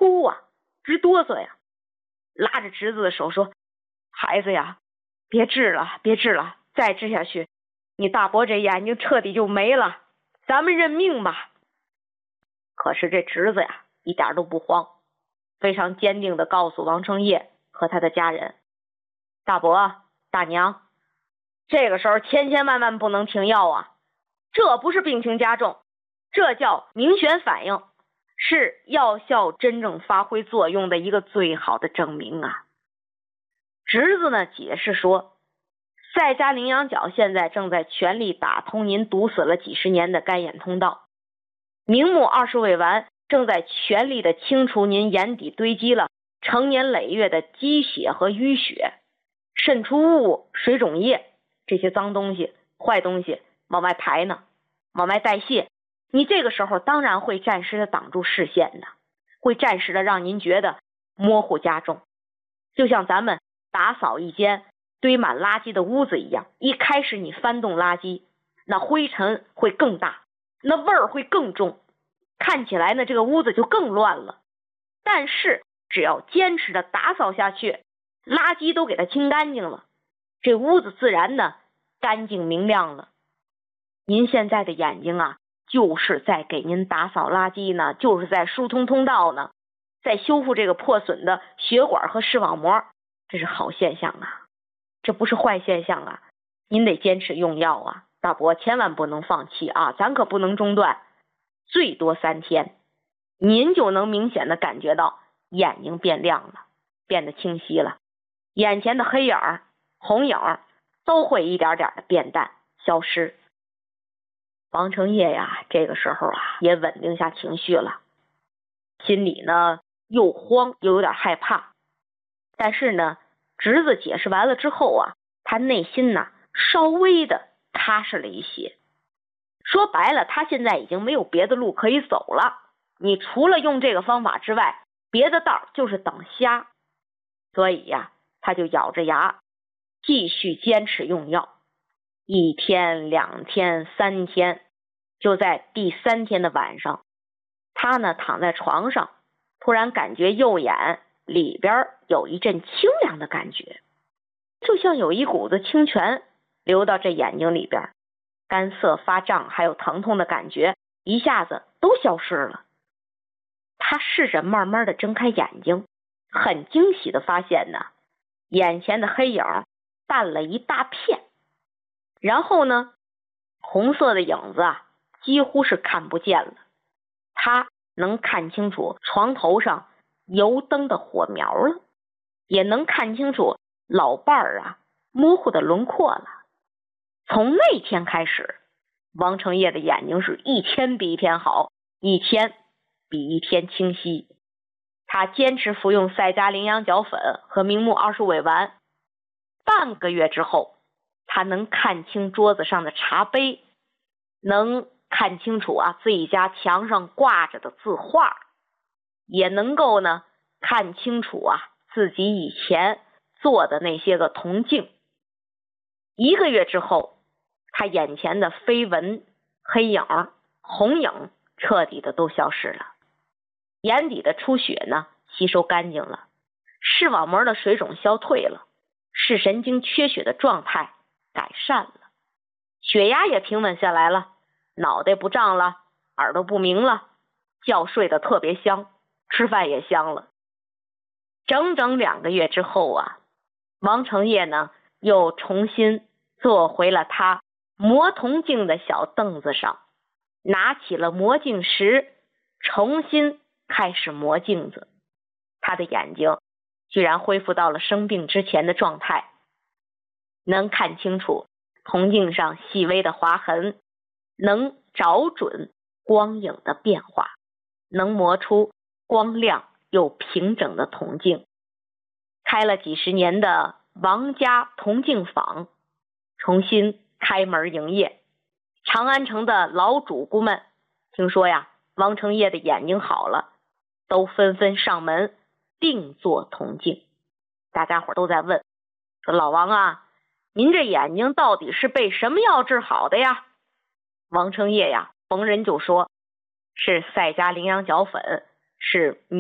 哭啊，直哆嗦呀，拉着侄子的手说：“孩子呀，别治了，别治了，再治下去，你大伯这眼睛彻底就没了，咱们认命吧。”可是这侄子呀，一点都不慌，非常坚定地告诉王承业和他的家人：“大伯、大娘，这个时候千千万万不能停药啊！这不是病情加重，这叫明显反应，是药效真正发挥作用的一个最好的证明啊！”侄子呢解释说，赛迦羚羊角现在正在全力打通您堵死了几十年的干眼通道，明目20味丸正在全力的清除您眼底堆积了成年累月的积血和淤血，渗出物、水肿液这些脏东西、坏东西往外排呢，往外代谢。你这个时候当然会暂时的挡住视线的，会暂时的让您觉得模糊加重，就像咱们打扫一间堆满垃圾的屋子一样，一开始你翻动垃圾，那灰尘会更大，那味儿会更重，看起来呢这个屋子就更乱了。但是只要坚持的打扫下去，垃圾都给它清干净了，这屋子自然呢干净明亮了。您现在的眼睛啊，就是在给您打扫垃圾呢，就是在疏通通道呢，在修复这个破损的血管和视网膜，这是好现象啊，这不是坏现象啊。您得坚持用药啊，大伯千万不能放弃啊，咱可不能中断，最多3天，您就能明显的感觉到眼睛变亮了，变得清晰了，眼前的黑影儿、红影儿都会一点点的变淡消失。王承业呀，这个时候啊也稳定下情绪了，心里呢又慌又有点害怕，但是呢侄子解释完了之后啊，他内心呢稍微的踏实了一些。说白了，他现在已经没有别的路可以走了，你除了用这个方法之外，别的道就是等瞎。所以呀，他就咬着牙继续坚持用药，1天、2天、3天。就在第3天的晚上，他呢躺在床上，突然感觉右眼里边有一阵清凉的感觉，就像有一股子清泉流到这眼睛里边，干涩发胀还有疼痛的感觉一下子都消失了。他试着慢慢的睁开眼睛，很惊喜的发现呢，眼前的黑影淡了一大片，然后呢红色的影子啊几乎是看不见了，他能看清楚床头上油灯的火苗了，也能看清楚老伴儿啊模糊的轮廓了。从那天开始，王承业的眼睛是一天比一天好，一天比一天清晰。他坚持服用赛迦羚羊角粉和明目20味丸，半个月之后，他能看清桌子上的茶杯，能看清楚啊自己家墙上挂着的字画，也能够呢看清楚啊自己以前做的那些个铜镜。1个月之后，他眼前的飞蚊、黑影、红影彻底的都消失了，眼底的出血呢吸收干净了，视网膜的水肿消退了，视神经缺血的状态改善了，血压也平稳下来了，脑袋不胀了，耳朵不鸣了，觉睡得特别香，吃饭也香了。整整2个月之后啊，王承业呢又重新坐回了他磨铜镜的小凳子上，拿起了磨镜石，重新开始磨镜子。他的眼睛居然恢复到了生病之前的状态，能看清楚铜镜上细微的划痕，能找准光影的变化，能磨出光亮又平整的铜镜。开了几十年的王家铜镜坊重新开门营业，长安城的老主顾们听说呀王承业的眼睛好了，都纷纷上门定做铜镜。大家伙都在问，说老王啊，您这眼睛到底是被什么药治好的呀？王承业呀逢人就说，是赛迦羚羊角粉，是